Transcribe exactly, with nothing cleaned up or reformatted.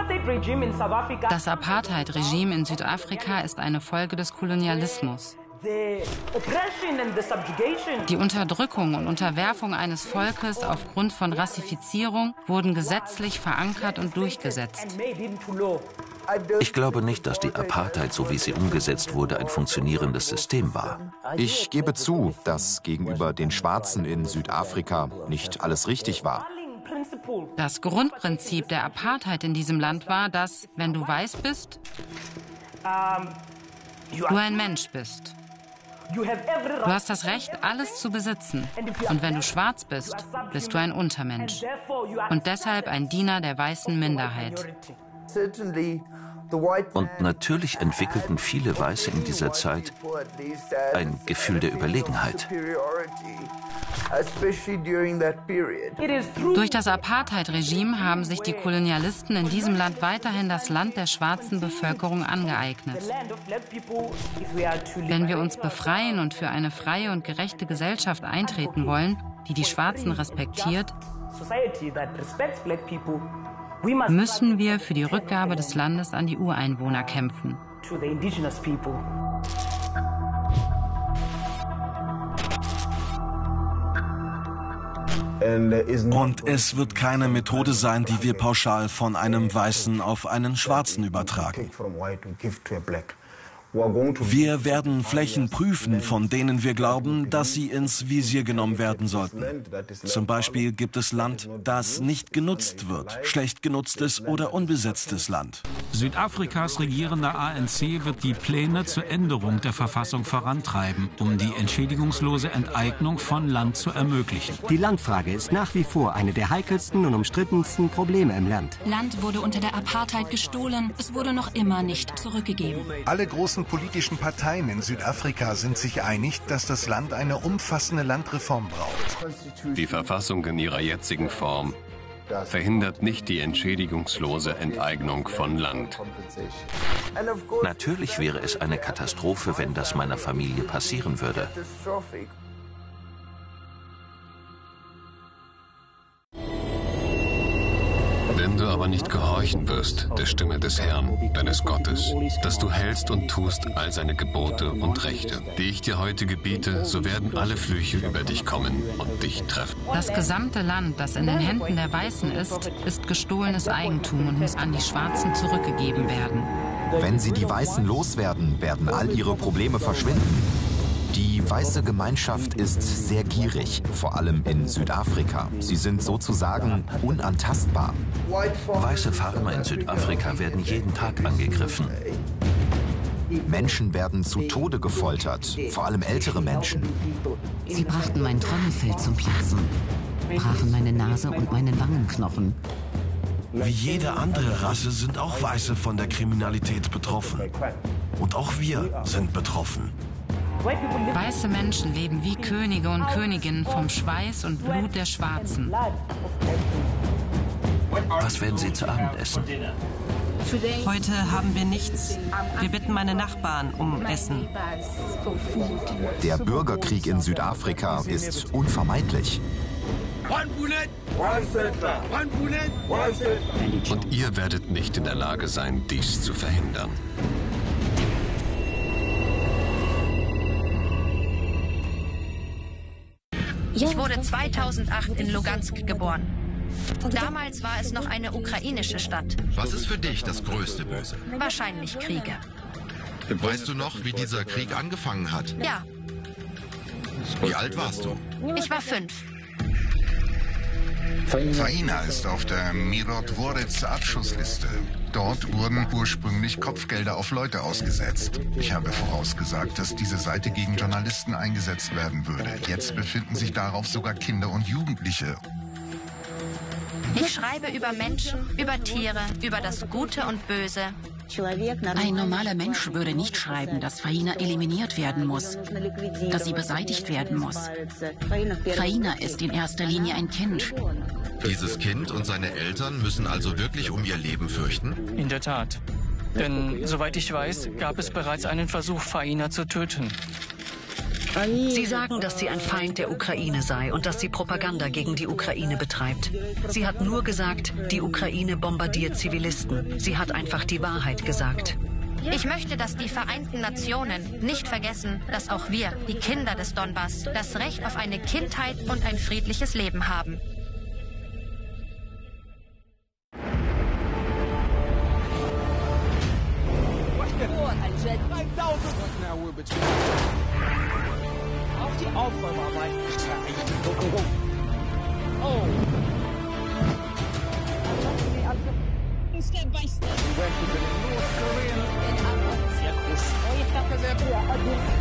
Das Apartheid-Regime in Südafrika ist eine Folge des Kolonialismus. Die Unterdrückung und Unterwerfung eines Volkes aufgrund von Rassifizierung wurden gesetzlich verankert und durchgesetzt. Ich glaube nicht, dass die Apartheid, so wie sie umgesetzt wurde, ein funktionierendes System war. Ich gebe zu, dass gegenüber den Schwarzen in Südafrika nicht alles richtig war. Das Grundprinzip der Apartheid in diesem Land war, dass, wenn du weiß bist, du ein Mensch bist. Du hast das Recht, alles zu besitzen. Und wenn du schwarz bist, bist du ein Untermensch. Und deshalb ein Diener der weißen Minderheit. Und natürlich entwickelten viele Weiße in dieser Zeit ein Gefühl der Überlegenheit. Durch das Apartheid-Regime haben sich die Kolonialisten in diesem Land weiterhin das Land der schwarzen Bevölkerung angeeignet. Wenn wir uns befreien und für eine freie und gerechte Gesellschaft eintreten wollen, die die Schwarzen respektiert, müssen wir für die Rückgabe des Landes an die Ureinwohner kämpfen. Und es wird keine Methode sein, die wir pauschal von einem Weißen auf einen Schwarzen übertragen. Wir werden Flächen prüfen, von denen wir glauben, dass sie ins Visier genommen werden sollten. Zum Beispiel gibt es Land, das nicht genutzt wird, schlecht genutztes oder unbesetztes Land. Südafrikas regierender A N C wird die Pläne zur Änderung der Verfassung vorantreiben, um die entschädigungslose Enteignung von Land zu ermöglichen. Die Landfrage ist nach wie vor eine der heikelsten und umstrittensten Probleme im Land. Land wurde unter der Apartheid gestohlen, es wurde noch immer nicht zurückgegeben. Alle großen politischen Parteien in Südafrika sind sich einig, dass das Land eine umfassende Landreform braucht. Die Verfassung in ihrer jetzigen Form verhindert nicht die entschädigungslose Enteignung von Land. Natürlich wäre es eine Katastrophe, wenn das meiner Familie passieren würde. Wenn du aber nicht gehorchen wirst der Stimme des Herrn, deines Gottes, dass du hältst und tust all seine Gebote und Rechte, die ich dir heute gebiete, so werden alle Flüche über dich kommen und dich treffen. Das gesamte Land, das in den Händen der Weißen ist, ist gestohlenes Eigentum und muss an die Schwarzen zurückgegeben werden. Wenn sie die Weißen loswerden, werden all ihre Probleme verschwinden. Die weiße Gemeinschaft ist sehr gierig, vor allem in Südafrika. Sie sind sozusagen unantastbar. Weiße Farmer in Südafrika werden jeden Tag angegriffen. Menschen werden zu Tode gefoltert, vor allem ältere Menschen. Sie brachten mein Trommelfell zum Platzen, brachen meine Nase und meinen Wangenknochen. Wie jede andere Rasse sind auch Weiße von der Kriminalität betroffen. Und auch wir sind betroffen. Weiße Menschen leben wie Könige und Königinnen vom Schweiß und Blut der Schwarzen. Was werden Sie zu Abend essen? Heute haben wir nichts. Wir bitten meine Nachbarn um Essen. Der Bürgerkrieg in Südafrika ist unvermeidlich. Und ihr werdet nicht in der Lage sein, dies zu verhindern. Ich wurde zweitausendacht in Lugansk geboren. Damals war es noch eine ukrainische Stadt. Was ist für dich das größte Böse? Wahrscheinlich Kriege. Weißt du noch, wie dieser Krieg angefangen hat? Ja. Wie alt warst du? Ich war fünf. Faina ist auf der Mirotvorets-Abschussliste. Dort wurden ursprünglich Kopfgelder auf Leute ausgesetzt. Ich habe vorausgesagt, dass diese Seite gegen Journalisten eingesetzt werden würde. Jetzt befinden sich darauf sogar Kinder und Jugendliche. Ich schreibe über Menschen, über Tiere, über das Gute und Böse. Ein normaler Mensch würde nicht schreiben, dass Faina eliminiert werden muss, dass sie beseitigt werden muss. Faina ist in erster Linie ein Kind. Dieses Kind und seine Eltern müssen also wirklich um ihr Leben fürchten? In der Tat. Denn, soweit ich weiß, gab es bereits einen Versuch, Faina zu töten. Sie sagen, dass sie ein Feind der Ukraine sei und dass sie Propaganda gegen die Ukraine betreibt. Sie hat nur gesagt, die Ukraine bombardiert Zivilisten. Sie hat einfach die Wahrheit gesagt. Ich möchte, dass die Vereinten Nationen nicht vergessen, dass auch wir, die Kinder des Donbass, das Recht auf eine Kindheit und ein friedliches Leben haben. Auf die Aufräumarbeiten. Oh. Step by step. Sehr groß.